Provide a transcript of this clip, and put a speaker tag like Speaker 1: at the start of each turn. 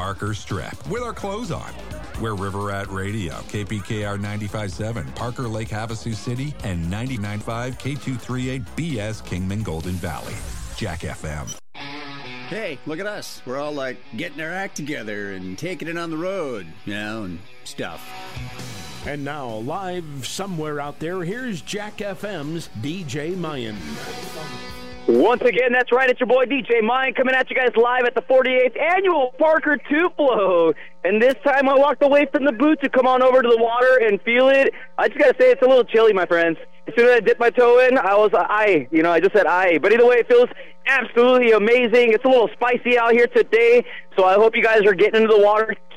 Speaker 1: Parker Strip with our clothes on. We're River Rat Radio, KPKR 95.7, Parker Lake Havasu City, and 99.5 K238 BS Kingman Golden Valley. Jack FM.
Speaker 2: Hey, look at us. We're all like getting our act together and taking it on the road, and stuff.
Speaker 3: And now, live somewhere out there, here's Jack FM's DJ Mayan.
Speaker 4: Once again, that's right. It's your boy DJ Mayan coming at you guys live at the 48th Annual Parker Tupelo. And this time I walked away from the booth to come on over to the water and feel it. I just got to say, it's a little chilly, my friends. As soon as I dipped my toe in, I was, I just said aye. But either way, it feels absolutely amazing. It's a little spicy out here today, so I hope you guys are getting into the water,